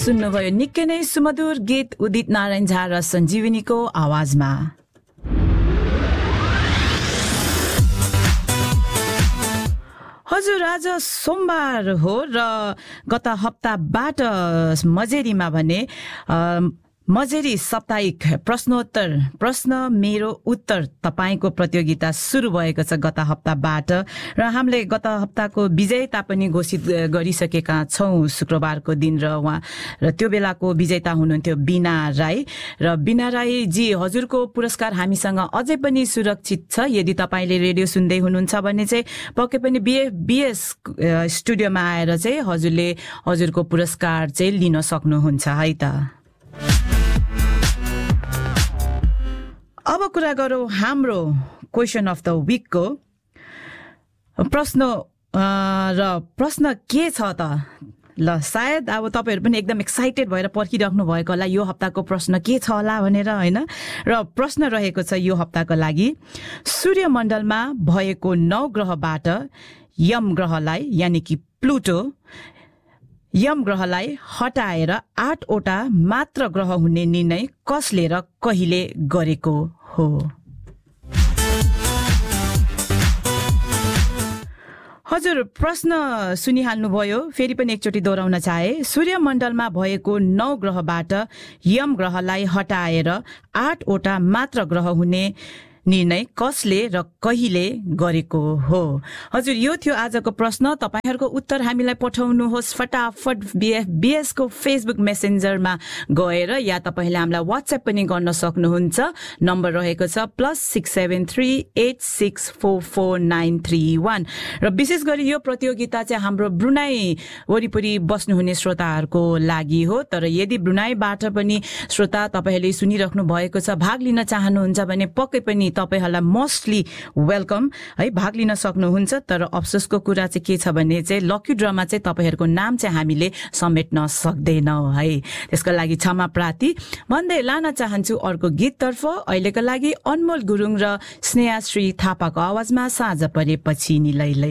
सुन्नुभयो निकै नै सुमधुर गीत उदित नारायण झा र सञ्जीवनीको आवाजमा। हजुर, आज सोमबार हो र गत हप्ताबाट मजेरीमा भने मजेरी साप्ताहिक प्रश्न मेरो उत्तर तपाईको प्रतियोगिता सुरु भएको छ गत हप्ताबाट र हामीले गत हप्ताको विजेता पनि घोषित गरिसकेका छौं शुक्रबारको दिन र त्यो बेलाको विजेता हुनुहुन्थ्यो बीना राई र बीना राई जी हजुरको पुरस्कार हामीसँग अझै पनि सुरक्षित छ। यदि तपाईले रेडियो सुन्दै हुनुहुन्छ भने चाहिँ पक्कै पनि बीएस स्टुडियोमा आएर चाहिँ हजुरले हजुरको पुरस्कार चाहिँ लिन सक्नुहुन्छ है त। अब कुरा गरौं हाम्रो क्वेशन अफ द वीकको प्रश्न के छ त। ल सायद अब तपाईहरु पनि एकदम एक्साइटेड भएर पर्खिराख्नु भएको होला यो हप्ताको प्रश्न के छ होला भनेर, हैन? र प्रश्न रहेको छ यो हप्ताको लागि, सूर्यमण्डलमा भएको 9 ग्रहबाट यम ग्रहलाई यानी कि प्लुटो यम ग्रहलाई हटाएर 8 वटा मात्र ग्रह हुने निर्णय कसले र कहिले गरेको हो? हजुर, प्रश्न सुनिहाल्नुभयो, फेरि पनि एकचोटि दोहोऱ्याउन चाहे। सूर्यमण्डलमा भएको 9 ग्रहबाट यम ग्रहलाई हटाएर 8 वटा मात्र ग्रह हुने निर्णय कसले र कहिले गरेको हो? हजुर, यो थियो आजको प्रश्न। तपाईहरुको उत्तर हामीलाई पठाउनुहोस् फटाफट बीएस को फेसबुक मेसेन्जरमा गएर, या तपाईले हामीलाई व्हाट्सएप पनि गर्न सक्नुहुन्छ। नम्बर रहेको छ +6738644931 र विशेष गरी यो प्रतियोगिता चाहिँ हाम्रो ब्रुनाई वरिपरि बस्नुहुने श्रोताहरुको लागि हो। तर यदि ब्रुनाईबाट पनि श्रोता तपाईहरुले सुनिराख्नु भएको छ, भाग लिन चाहनुहुन्छ भने पक्कै पनि तपाईहरुलाई मोस्टली वेलकम है, भाग लिन सक्नुहुन्छ। तर अफसोसको कुरा चाहिँ के छ भने चाहिँ लकी ड्रमा चाहिँ तपाईहरुको नाम चाहिँ हामीले समेट्न सक्दैनौं है, त्यसको लागि क्षमा प्रार्थी भन्दै लान चाहन्छु अर्को गीततर्फ। अहिलेको लागि अनमोल गुरुङ र स्नेहाश्री थापाको आवाजमा साँझ परेपछि नि लैलै।